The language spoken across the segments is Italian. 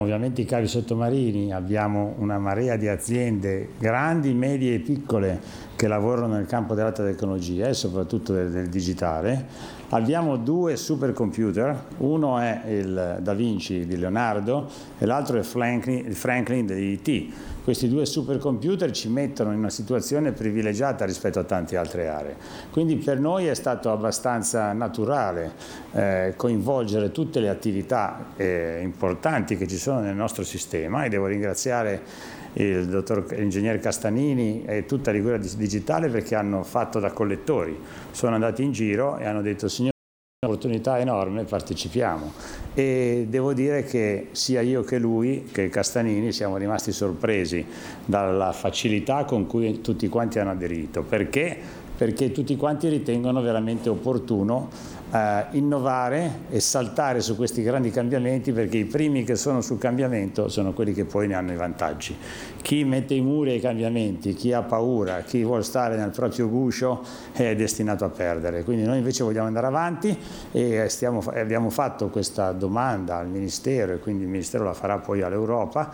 Ovviamente i cavi sottomarini, abbiamo una marea di aziende grandi, medie e piccole che lavorano nel campo dell'alta tecnologia e soprattutto del digitale. Abbiamo 2 supercomputer, uno è il Da Vinci di Leonardo e l'altro è il Franklin di IT. Questi 2 supercomputer ci mettono in una situazione privilegiata rispetto a tante altre aree. Quindi per noi è stato abbastanza naturale coinvolgere tutte le attività importanti che ci sono nel nostro sistema, e devo ringraziare il dottor ingegner Castanini e tutta Liguria Digitale perché hanno fatto da collettori, sono andati in giro e hanno detto: signore, un'opportunità enorme, partecipiamo. E devo dire che sia io che lui, che Castanini, siamo rimasti sorpresi dalla facilità con cui tutti quanti hanno aderito. Perché tutti quanti ritengono veramente opportuno innovare e saltare su questi grandi cambiamenti, perché i primi che sono sul cambiamento sono quelli che poi ne hanno i vantaggi. Chi mette i muri ai cambiamenti, chi ha paura, chi vuole stare nel proprio guscio è destinato a perdere. Quindi noi invece vogliamo andare avanti e abbiamo fatto questa domanda al Ministero, e quindi il Ministero la farà poi all'Europa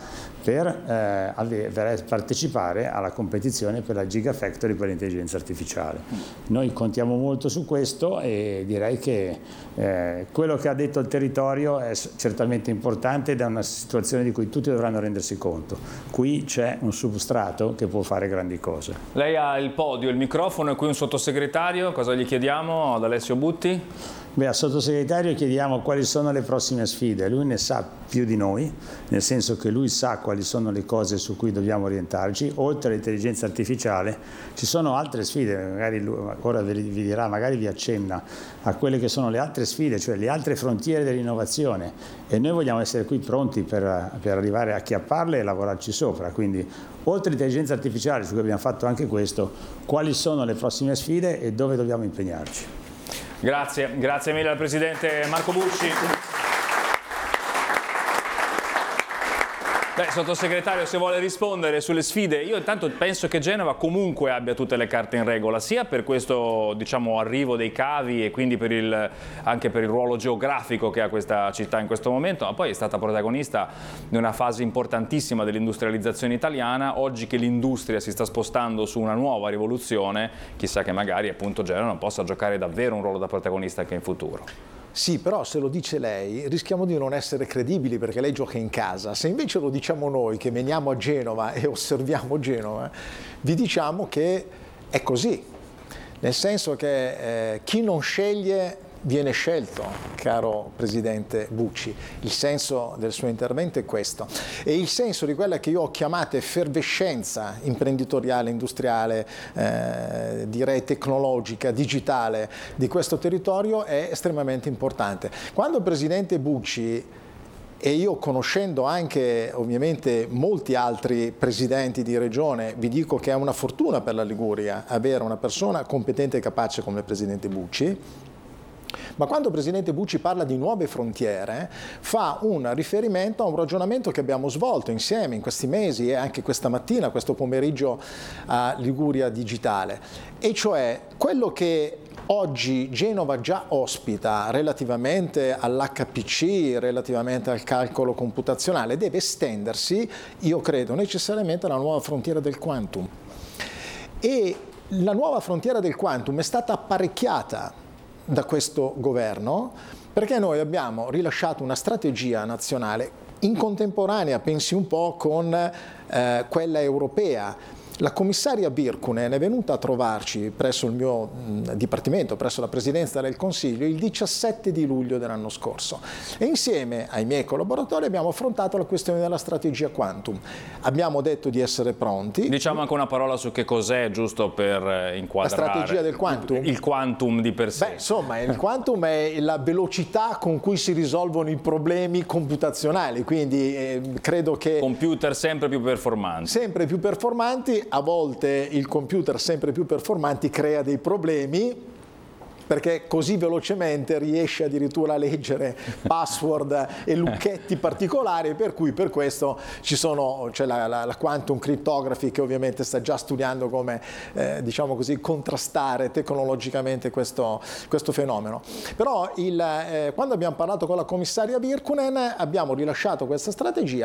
per partecipare alla competizione per la Gigafactory per l'intelligenza artificiale. Noi contiamo molto su questo e direi che quello che ha detto il territorio è certamente importante ed è una situazione di cui tutti dovranno rendersi conto. Qui c'è un substrato che può fare grandi cose. Lei ha il podio, il microfono, e qui un sottosegretario. Cosa gli chiediamo ad Alessio Butti? Beh, al sottosegretario chiediamo quali sono le prossime sfide. Lui ne sa più di noi, nel senso che lui sa quali sono le cose su cui dobbiamo orientarci. Oltre all'intelligenza artificiale ci sono altre sfide, magari lui ora vi dirà, magari vi accenna a quelle che sono le altre sfide, cioè le altre frontiere dell'innovazione, e noi vogliamo essere qui pronti per arrivare a acchiapparle e lavorarci sopra. Quindi oltre all'intelligenza artificiale, su cui abbiamo fatto anche questo, quali sono le prossime sfide e dove dobbiamo impegnarci. Grazie mille al Presidente Marco Bucci. Beh, Sottosegretario, se vuole rispondere sulle sfide, io intanto penso che Genova comunque abbia tutte le carte in regola, sia per questo, diciamo, arrivo dei cavi e quindi anche per il ruolo geografico che ha questa città in questo momento, ma poi è stata protagonista di una fase importantissima dell'industrializzazione italiana. Oggi che l'industria si sta spostando su una nuova rivoluzione, chissà che magari appunto Genova possa giocare davvero un ruolo da protagonista anche in futuro. Sì, però se lo dice lei rischiamo di non essere credibili, perché lei gioca in casa. Se invece lo diciamo noi che veniamo a Genova e osserviamo Genova, vi diciamo che è così, nel senso che chi non sceglie viene scelto, caro Presidente Bucci. Il senso del suo intervento è questo, e il senso di quella che io ho chiamato effervescenza imprenditoriale, industriale, direi tecnologica, digitale di questo territorio è estremamente importante. Quando il Presidente Bucci, e io conoscendo anche ovviamente molti altri presidenti di regione, vi dico che è una fortuna per la Liguria avere una persona competente e capace come il Presidente Bucci. Ma quando il Presidente Bucci parla di nuove frontiere, fa un riferimento a un ragionamento che abbiamo svolto insieme in questi mesi e anche questa mattina, questo pomeriggio a Liguria Digitale, e cioè quello che oggi Genova già ospita relativamente all'HPC, relativamente al calcolo computazionale, deve estendersi, io credo, necessariamente alla nuova frontiera del quantum. E la nuova frontiera del quantum è stata apparecchiata da questo governo, perché noi abbiamo rilasciato una strategia nazionale in contemporanea, pensi un po', con quella europea. La commissaria Virkkunen è venuta a trovarci presso il mio dipartimento, presso la Presidenza del Consiglio, il 17 di luglio dell'anno scorso, e insieme ai miei collaboratori abbiamo affrontato la questione della strategia quantum. Abbiamo detto di essere pronti. Diciamo anche una parola su che cos'è, giusto per inquadrare. La strategia del quantum? Il quantum di per sé. Beh, insomma, il quantum è la velocità con cui si risolvono i problemi computazionali, quindi credo che... Computer sempre più performanti. Sempre più performanti. A volte il computer sempre più performanti crea dei problemi, perché così velocemente riesce addirittura a leggere password e lucchetti particolari, per cui per questo c'è la quantum cryptography, che ovviamente sta già studiando come diciamo così, contrastare tecnologicamente questo fenomeno. Però quando abbiamo parlato con la commissaria Virkkunen abbiamo rilasciato questa strategia